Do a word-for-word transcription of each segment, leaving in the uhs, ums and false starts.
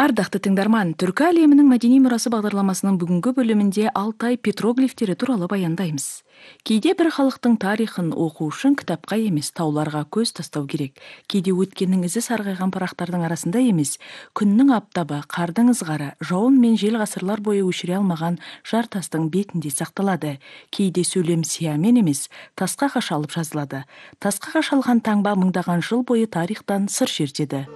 Ардақты тыңдарман, түркі әлемінің мәдени мұрасы бағдарламасының бүгінгі бөлімінде Алтай петроглифтері туралы баяндаймыз. Кейде бір халықтың тарихын оқу үшін кітапқа емес, тауларға көз тастау керек. Кейде өткеннің ізі сарғайған парақтардың арасында емес, күннің аптабы, қардың ызғары, жауын мен жел ғасырлар бойы өшіре алмаған жар тастың бетінде сақталады. Кейде сөйлем сиямен емес, тасқа қашалып жазылады. Тасқа қашалған таңба мыңдаған жыл бойы тарихтан сыр шертеді.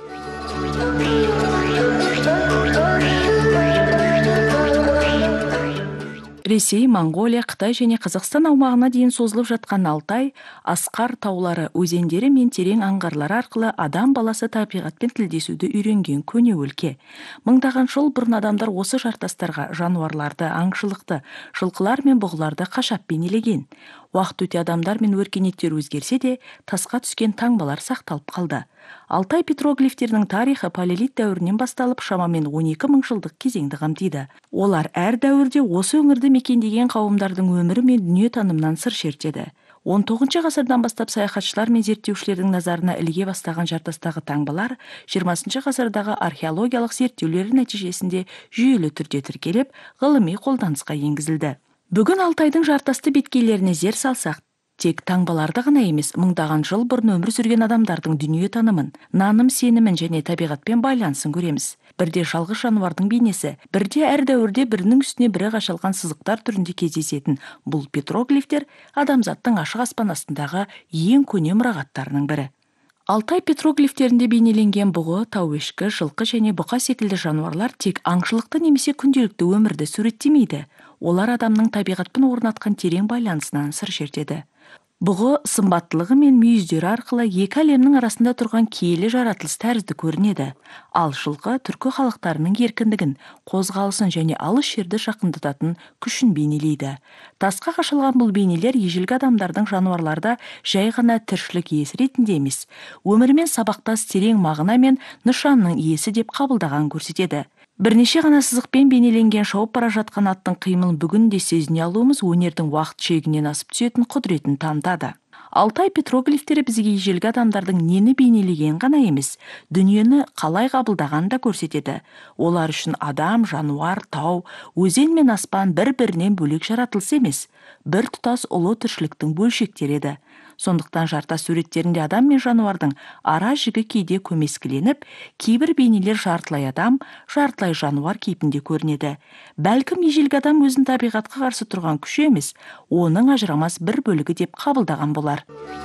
Ресей, Монғолия, Қытай және Қазақстан аумағына дейін созылып жатқан Алтай, асқар таулары, өзендері мен терең аңғарлары арқылы адам баласы табиғатпен тілдесуді үйренген көне өлке. Мыңдаған жыл бұрын адамдар осы жартастарға жануарларды, аңшылықты, жылқылар мен бұғыларды қашап бейнелеген. Уақыт өте адамдар мен өркениеттер өзгерсе де, тасқа түскен таңбалар сақталып қалды. Алтай петроглифтерінің тарихы палеолит дәуірінен басталып, шамамен он екі мың жылдық кезеңді қамтиды. Олар әр дәуірде осы өңірді мекендеген қауымдардың өмірі мен дүниетанымынан сыр шертеді. он тоғызыншы ғасырдан бастап саяхатшылар мен зерттеушілердің назарына іліге бастаған жартастағы таңбалар жиырмасыншы ғасырдағы археологиялық зерттеулер нәтижесінде жүйелі түрде тіркеліп, ғылыми қолданысқа енгізілді. Бүгін Алтайдың жартасты беткейлеріне зер салсақ, тек таңбаларды ғана емес, мыңдаған жыл бұрын өмір сүрген адамдардың дүниетанымын, наным сенімін және табиғатпен байланысын көреміз. Бірде жалғыз жануардың бейнесі, бірде әр дәуірде бірінің үстіне бірі қашалған сызықтар түрінде кездесетін бұл петроглифтер адамзаттың ашық аспан астындағы ең көне мұрағаттарының бірі. Алтай петроглифтерінде бейнеленген бұғы, тауешкі, жылқы және бұқа секілді жануарлар тек аңшылықты немесе күнделікті өмірді суреттемейді. Олар адамның табиғатпен орнатқан терең байланысынан сыр шертеді. Бұғы сымбаттылығы мен мүйіздері арқылы екі әлемнің арасында тұрған киелі жаратылыс тәрізді көрінеді. Ал жылқы түркі халықтарының еркіндігін, қозғалысын және алыс жерді жақындататын күшін бейнелейді. Тасқа қашалған бұл бейнелер ежелгі адамдардың жануарларда жай ғана тіршілік иесі ретінде емес, өмірмен сабақтас терең мағына мен нышанның иесі деп қабылдаған көрсетеді. Бірнеше ғана сызықпен бейнеленген шауып бара жатқан аттың қимылын бүгінде сезіне алуымыз өнердің уақыт шегінен асып түсетін құдіретін танытады. Алтай петроглифтері бізге ежелгі адамдардың нені бейнелеген ғана емес, дүниені қалай қабылдағанын да көрсетеді. Олар үшін адам, жануар, тау, өзен мен аспан бір-бірінен бөлек жаратылыс емес, бір тұтас ұлы тіршіліктің бөлшектері еді. Сондықтан жартас суреттерінде адам мен жануардың ара жігі кейде көмескіленіп, кейбір бейнелер жартылай адам, жартылай жануар кейпінде көрінеді. Бәлкім ежелгі адам өзін табиғатқа қарсы тұрған күші емес, оның ажырамас бір бөлігі деп қабылдаған болар.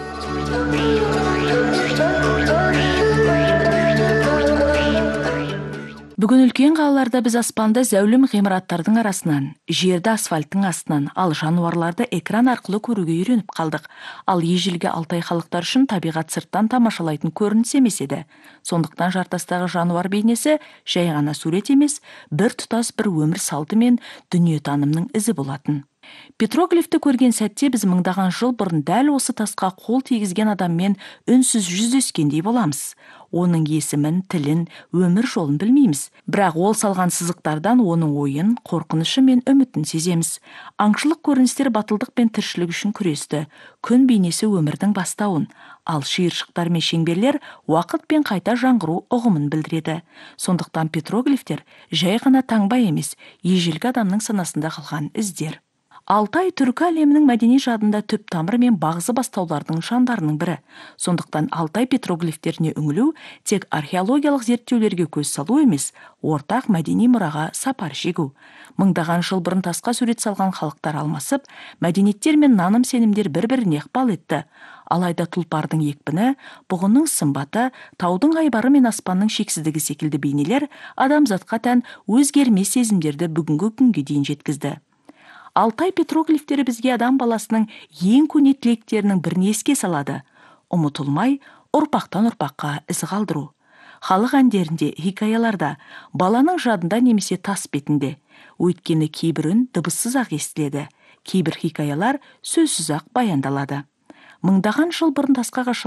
Бүгін үлкен қалаларда біз аспанды зәулім ғимараттардың арасынан, жерді асфальттың астынан, ал жануарларды экран арқылы көруге үйреніп қалдық. Ал ежелгі Алтай халықтар үшін табиғат сырттан тамашалайтын көрініс емес еді. Сондықтан жартастағы жануар бейнесі жай ғана сурет емес, бір тұтас бір өмір салты мен дүниетанымның ізі болатын. Петроглифті көрген сәтте біз мыңдаған жыл бұрын дәл осы тасқа қол тигізген адаммен үнсіз жүздескендей боламыз. Оның есімін, тілін, өмір жолын білмейміз. Бірақ ол салған сызықтардан оның ойын, қорқынышы мен үмітін сеземіз. Аңшылық көріністер батылдық пен тіршілік үшін күресті. Күн бейнесі өмірдің бастауын, ал шиыршықтар мен шеңберлер уақыт пен қайта жаңғыру ұғымын білдіреді. Сондықтан петроглифтер жай ғана таңба емес, ежелгі адамның санасында қалған іздер. Алтай түркі әлемінің мәдени жадында түп тамыры мен бағзы бастаулардың нышандарының бірі. Сондықтан Алтай петроглифтеріне үңілу тек археологиялық зерттеулерге көз салу емес, ортақ мәдени мұраға сапар шегу. Мыңдаған жыл бұрын тасқа сурет салған халықтар алмасып, мәдениеттер мен наным сенімдер бір-біріне ықпал етті. Алайда тұлпардың екпіні, бұғының сымбаты, таудың айбары мен аспанның шексіздігі секілді бейнелер адамзатқа тән өзгермес сезімдерді бүгінгі күнге дейін жеткізді. Алтай петроглифтері бізге адам баласының ең көне тілектерінің бірін еске салады. Ұмытылмай, ұрпақтан ұрпаққа із қалдыру. Халық әндерінде, хикаяларда, баланың жадында немесе тас бетінде. Өйткені кейбір үн дыбыссыз ақ естіледі, кейбір хикаялар сөзсіз ақ баяндалады. Мыңдаған жыл бұрын тасқа қашалған